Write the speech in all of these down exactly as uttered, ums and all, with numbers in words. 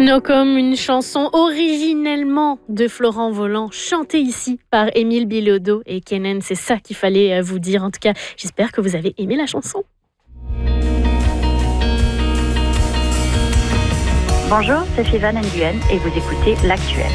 No Comme, une chanson originellement de Florent Vollant, chantée ici par Émile Bilodeau et Kennen. C'est ça qu'il fallait vous dire. En tout cas, j'espère que vous avez aimé la chanson. Bonjour, c'est Sivan Nguyen et vous écoutez L'Actuel.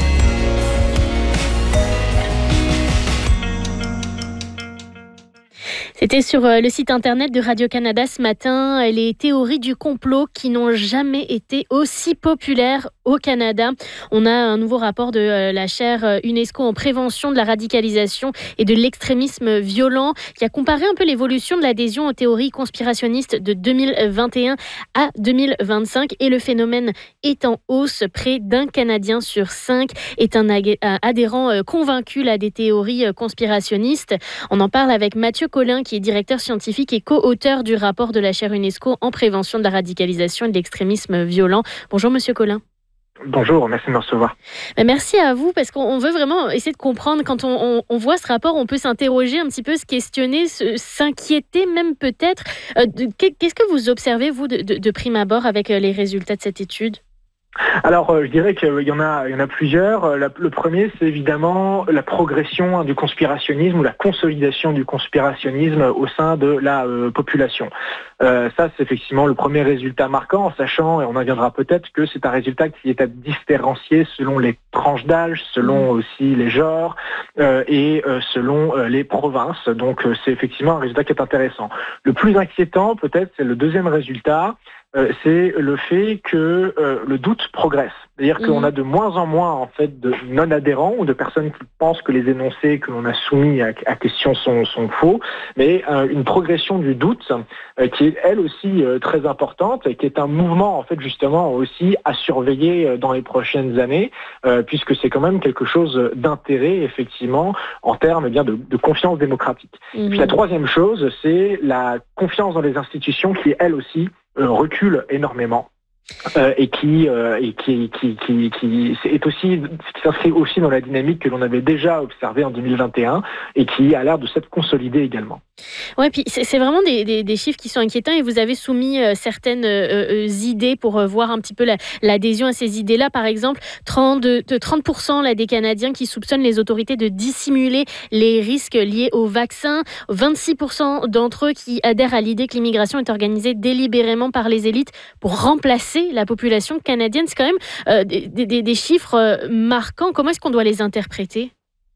C'était sur le site internet de Radio-Canada ce matin, les théories du complot qui n'ont jamais été aussi populaires au Canada. On a un nouveau rapport de la chaire UNESCO en prévention de la radicalisation et de l'extrémisme violent qui a comparé un peu l'évolution de l'adhésion aux théories conspirationnistes de deux mille vingt et un à deux mille vingt-cinq. Et le phénomène est en hausse. Près d'un Canadien sur cinq est un adhérent convaincu là, des théories conspirationnistes. On en parle avec Mathieu Collin, qui est directeur scientifique et co-auteur du rapport de la chaire UNESCO en prévention de la radicalisation et de l'extrémisme violent. Bonjour Monsieur Collin. Bonjour, merci de me recevoir. Merci à vous, parce qu'on veut vraiment essayer de comprendre. Quand on, on, on voit ce rapport, on peut s'interroger un petit peu, se questionner, se, s'inquiéter même peut-être. Euh, de, qu'est-ce que vous observez, vous, de, de, de prime abord avec les résultats de cette étude ? Alors, euh, je dirais qu'il y en a, il y en a plusieurs. La, le premier, c'est évidemment la progression hein, du conspirationnisme ou la consolidation du conspirationnisme au sein de la euh, population. Euh, ça, c'est effectivement le premier résultat marquant, en sachant, et on en viendra peut-être, que c'est un résultat qui est à différencier selon les tranches d'âge, selon aussi les genres euh, et euh, selon euh, les provinces. Donc, euh, c'est effectivement un résultat qui est intéressant. Le plus inquiétant, peut-être, c'est le deuxième résultat. Euh, c'est le fait que euh, le doute progresse. C'est-à-dire mmh. qu'on a de moins en moins en fait de non-adhérents ou de personnes qui pensent que les énoncés que l'on a soumis à, à question sont, sont faux, mais euh, une progression du doute euh, qui est elle aussi euh, très importante et qui est un mouvement en fait justement aussi à surveiller euh, dans les prochaines années, euh, puisque c'est quand même quelque chose d'intérêt effectivement en termes eh bien de, de confiance démocratique. Mmh. Puis la troisième chose, c'est la confiance dans les institutions qui elle aussi Euh, recule énormément euh, et qui euh, et qui qui qui qui est aussi qui s'inscrit aussi dans la dynamique que l'on avait déjà observée en deux mille vingt et un et qui a l'air de s'être consolidée également. Ouais, puis c'est, c'est vraiment des, des, des chiffres qui sont inquiétants et vous avez soumis euh, certaines euh, euh, idées pour euh, voir un petit peu la, l'adhésion à ces idées-là. Par exemple, trente, de trente pour cent là, des Canadiens qui soupçonnent les autorités de dissimuler les risques liés au vaccin. vingt-six pour cent d'entre eux qui adhèrent à l'idée que l'immigration est organisée délibérément par les élites pour remplacer la population canadienne. C'est quand même euh, des, des, des chiffres euh, marquants. Comment est-ce qu'on doit les interpréter ?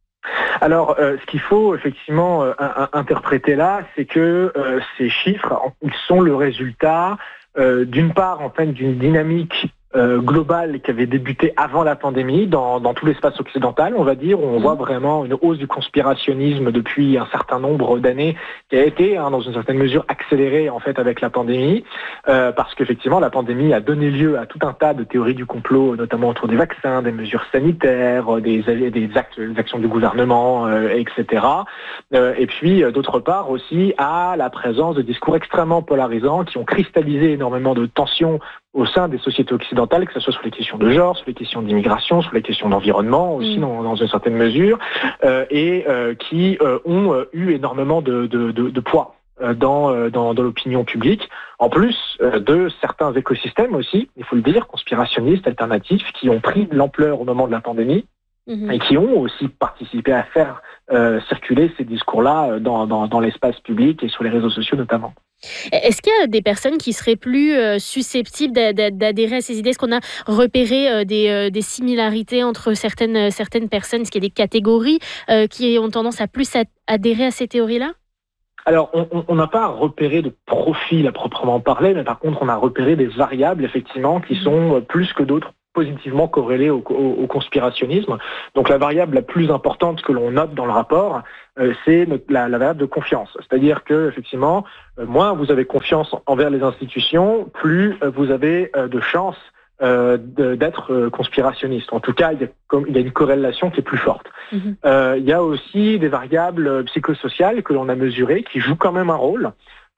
Alors, euh, ce qu'il faut effectivement euh, interpréter là, c'est que euh, ces chiffres, ils sont le résultat euh, d'une part en fait d'une dynamique Euh, globale qui avait débuté avant la pandémie dans, dans tout l'espace occidental, on va dire, où on voit vraiment une hausse du conspirationnisme depuis un certain nombre d'années qui a été, hein, dans une certaine mesure, accélérée en fait avec la pandémie, euh, parce qu'effectivement la pandémie a donné lieu à tout un tas de théories du complot, notamment autour des vaccins, des mesures sanitaires, des, des actes, des actions du gouvernement, euh, et cetera. Euh, et puis euh, d'autre part aussi à la présence de discours extrêmement polarisants qui ont cristallisé énormément de tensions au sein des sociétés occidentales, que ce soit sur les questions de genre, sur les questions d'immigration, sur les questions d'environnement aussi mmh. dans, dans une certaine mesure, euh, et euh, qui euh, ont euh, eu énormément de, de, de, de poids euh, dans, euh, dans, dans l'opinion publique, en plus euh, de certains écosystèmes aussi, il faut le dire, conspirationnistes, alternatifs, qui ont pris de l'ampleur au moment de la pandémie, mmh. et qui ont aussi participé à faire euh, circuler ces discours-là dans, dans, dans l'espace public et sur les réseaux sociaux notamment. Est-ce qu'il y a des personnes qui seraient plus euh, susceptibles d'adhérer à ces idées ? Est-ce qu'on a repéré euh, des, euh, des similarités entre certaines, certaines personnes ? Est-ce qu'il y a des catégories euh, qui ont tendance à plus adhérer à ces théories-là ? Alors, on n'a pas repéré de profil à proprement parler, mais par contre, on a repéré des variables, effectivement, qui sont plus que d'autres positivement corrélées au, au, au conspirationnisme. Donc la variable la plus importante que l'on note dans le rapport, euh, c'est notre, la, la variable de confiance. C'est-à-dire que effectivement, euh, moins vous avez confiance envers les institutions, plus euh, vous avez euh, de chances euh, de, d'être euh, conspirationniste. En tout cas, il y a, comme, il y a une corrélation qui est plus forte. Mmh. Euh, il y a aussi des variables psychosociales que l'on a mesurées, qui jouent quand même un rôle.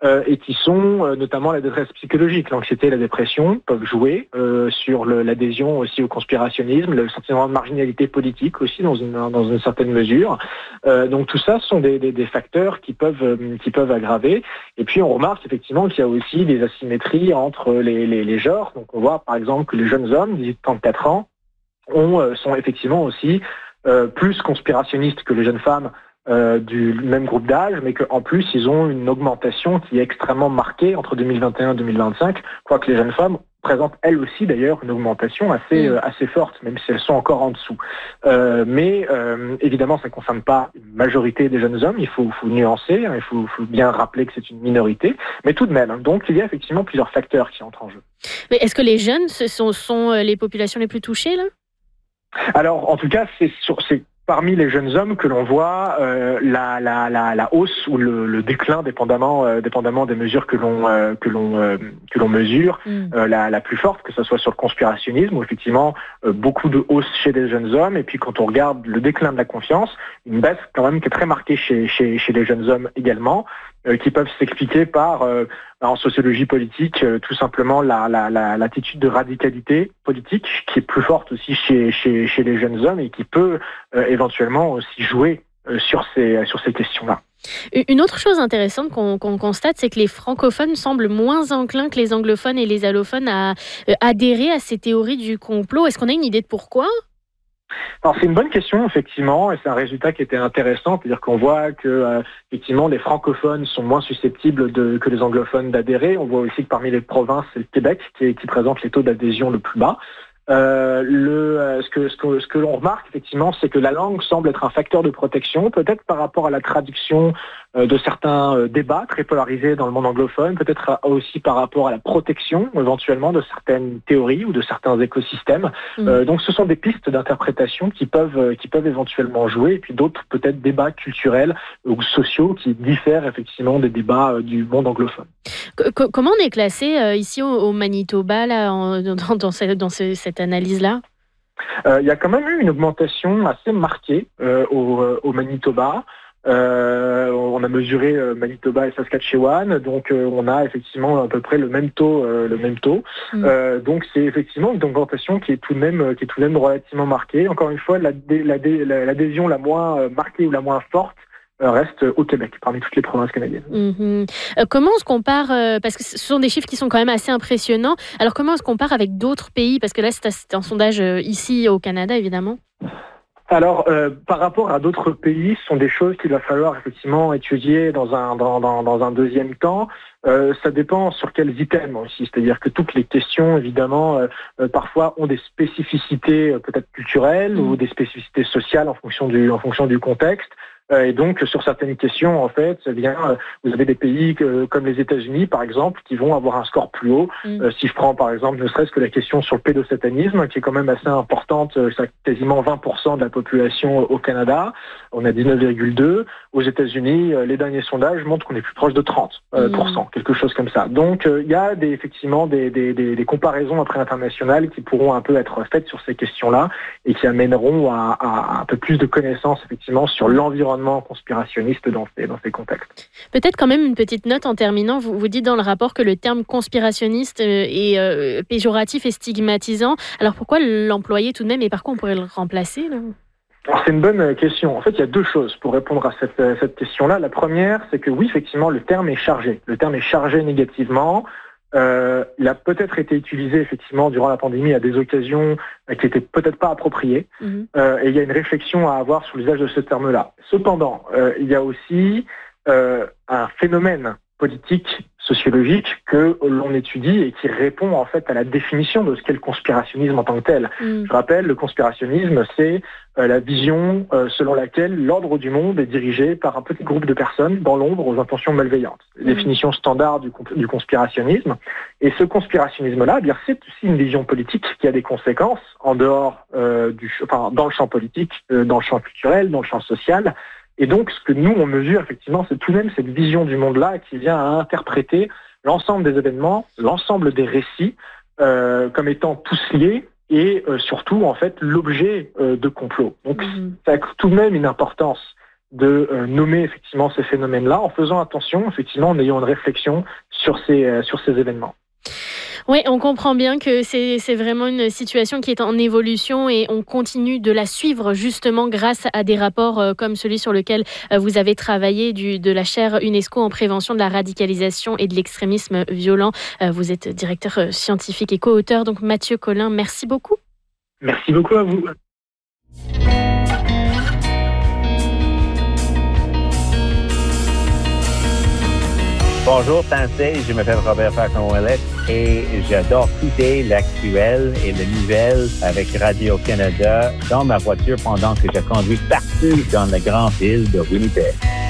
euh, et qui sont euh, notamment la détresse psychologique. L'anxiété et la dépression peuvent jouer euh, sur le, l'adhésion aussi au conspirationnisme, le sentiment de marginalité politique aussi dans une, dans une certaine mesure. Euh, donc tout ça sont des, des, des facteurs qui peuvent, euh, qui peuvent aggraver. Et puis on remarque effectivement qu'il y a aussi des asymétries entre les, les, les genres. Donc on voit par exemple que les jeunes hommes, dix-huit à trente-quatre ans, ont, euh, sont effectivement aussi euh, plus conspirationnistes que les jeunes femmes euh, du même groupe d'âge, mais qu'en plus ils ont une augmentation qui est extrêmement marquée entre deux mille vingt et un et deux mille vingt-cinq, quoique les jeunes femmes présentent elles aussi d'ailleurs une augmentation assez, euh, assez forte, même si elles sont encore en dessous. Euh, mais euh, évidemment ça ne concerne pas une majorité des jeunes hommes, il faut, faut nuancer, hein, il faut, faut bien rappeler que c'est une minorité, mais tout de même. Hein, donc il y a effectivement plusieurs facteurs qui entrent en jeu. Mais est-ce que les jeunes ce sont, sont les populations les plus touchées là ? Alors, en tout cas, c'est, sur, c'est parmi les jeunes hommes que l'on voit euh, la, la, la, la hausse ou le, le déclin, dépendamment, euh, dépendamment des mesures que l'on, euh, que l'on, euh, que l'on mesure, mm. euh, la, la plus forte, que ce soit sur le conspirationnisme, où effectivement euh, beaucoup de hausse chez les jeunes hommes. Et puis quand on regarde le déclin de la confiance, une baisse quand même qui est très marquée chez, chez, chez les jeunes hommes également, euh, qui peuvent s'expliquer par, euh, en sociologie politique, euh, tout simplement la, la, la, l'attitude de radicalité politique qui est plus forte aussi chez, chez, chez les jeunes hommes et qui peut euh, éventuellement aussi jouer euh, sur ces, sur ces questions-là. Une autre chose intéressante qu'on, qu'on constate, c'est que les francophones semblent moins enclins que les anglophones et les allophones à euh, adhérer à ces théories du complot. Est-ce qu'on a une idée de pourquoi ? Alors c'est une bonne question effectivement, et c'est un résultat qui était intéressant, c'est-à-dire qu'on voit que euh, effectivement les francophones sont moins susceptibles de, que les anglophones d'adhérer. On voit aussi que parmi les provinces, c'est le Québec qui, qui présente les taux d'adhésion le plus bas. Euh, le, euh, ce, que, ce, que, ce que l'on remarque effectivement, c'est que la langue semble être un facteur de protection, peut-être par rapport à la traduction euh, de certains euh, débats très polarisés dans le monde anglophone, peut-être aussi par rapport à la protection éventuellement de certaines théories ou de certains écosystèmes. Mmh. Euh, donc ce sont des pistes d'interprétation qui peuvent, euh, qui peuvent éventuellement jouer, et puis d'autres peut-être débats culturels ou sociaux qui diffèrent effectivement des débats euh, du monde anglophone. C- comment on est classé euh, ici au, au Manitoba là, en, dans, dans, cette, dans ce, cette analyse-là ? Euh, il y a quand même eu une augmentation assez marquée euh, au, au Manitoba. Euh, on a mesuré euh, Manitoba et Saskatchewan, donc euh, on a effectivement à peu près le même taux, euh, le même taux. Mmh. Euh, donc c'est effectivement une augmentation qui est tout de même, qui est tout de même relativement marquée. Encore une fois, l'adhé- l'adhé- l'adhésion la moins marquée ou la moins forte reste au Québec, parmi toutes les provinces canadiennes. Mmh. Euh, comment on se compare, euh, parce que ce sont des chiffres qui sont quand même assez impressionnants, alors comment on se compare avec d'autres pays ? Parce que là, c'est, c'est un sondage euh, ici au Canada, évidemment. Alors, euh, par rapport à d'autres pays, ce sont des choses qu'il va falloir effectivement étudier dans un, dans, dans, dans un deuxième temps. Euh, ça dépend sur quels items aussi, c'est-à-dire que toutes les questions, évidemment, euh, euh, parfois ont des spécificités euh, peut-être culturelles mmh. ou des spécificités sociales en fonction du, en fonction du contexte. Euh, et donc, sur certaines questions, en fait, eh bien, euh, vous avez des pays que, comme les États-Unis, par exemple, qui vont avoir un score plus haut. Mmh. Euh, si je prends, par exemple, ne serait-ce que la question sur le pédosatanisme, qui est quand même assez importante, euh, ça quasiment vingt pour cent de la population au Canada, on a dix-neuf virgule deux. Aux États-Unis, euh, les derniers sondages montrent qu'on est plus proche de trente pour cent, mmh. quelque chose comme ça. Donc, il euh, y a des, effectivement des, des, des, des comparaisons après internationales qui pourront un peu être faites sur ces questions-là et qui amèneront à, à, à un peu plus de connaissances, effectivement, sur l'environnement conspirationniste dans ces, dans ces contextes. Peut-être quand même une petite note en terminant. Vous, vous dites dans le rapport que le terme conspirationniste est euh, péjoratif et stigmatisant. Alors pourquoi l'employer tout de même et par quoi on pourrait le remplacer là ? Alors, c'est une bonne question. En fait, il y a deux choses pour répondre à cette, à cette question-là. La première, c'est que oui, effectivement, le terme est chargé. Le terme est chargé négativement. Euh, il a peut-être été utilisé effectivement durant la pandémie à des occasions euh, qui n'étaient peut-être pas appropriées. Mmh. Euh, et il y a une réflexion à avoir sur l'usage de ce terme-là. Cependant, euh, il y a aussi euh, un phénomène politique, sociologique que l'on étudie et qui répond en fait à la définition de ce qu'est le conspirationnisme en tant que tel. Mmh. Je rappelle, le conspirationnisme, c'est euh, la vision euh, selon laquelle l'ordre du monde est dirigé par un petit groupe de personnes dans l'ombre aux intentions malveillantes. Mmh. Définition standard du, du conspirationnisme. Et ce conspirationnisme-là, eh bien, c'est aussi une vision politique qui a des conséquences en dehors euh, du, enfin, dans le champ politique, euh, dans le champ culturel, dans le champ social. Et donc, ce que nous, on mesure, effectivement, c'est tout de même cette vision du monde-là qui vient à interpréter l'ensemble des événements, l'ensemble des récits, euh, comme étant tous liés et euh, surtout, en fait, l'objet euh, de complot. Donc, mmh. ça a tout de même une importance. de euh, nommer effectivement ces phénomènes-là, en faisant attention, effectivement, en ayant une réflexion sur ces, euh, sur ces événements. Oui, on comprend bien que c'est, c'est vraiment une situation qui est en évolution et on continue de la suivre justement grâce à des rapports euh, comme celui sur lequel euh, vous avez travaillé du, de la chaire UNESCO en prévention de la radicalisation et de l'extrémisme violent. Euh, vous êtes directeur euh, scientifique et co-auteur, donc Mathieu Collin, merci beaucoup. Merci beaucoup à vous. Bonjour Sensei, je m'appelle Robert Facon-Ouellet et j'adore écouter l'actuel et les nouvelles avec Radio-Canada dans ma voiture pendant que je conduis partout dans la grande ville de Winnipeg.